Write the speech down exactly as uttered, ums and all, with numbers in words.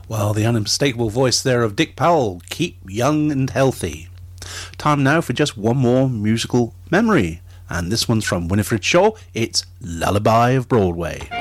Well, the unmistakable voice there of Dick Powell, keep young and healthy. Time now for just one more musical memory, and this one's from Winifred Shaw. It's Lullaby of Broadway.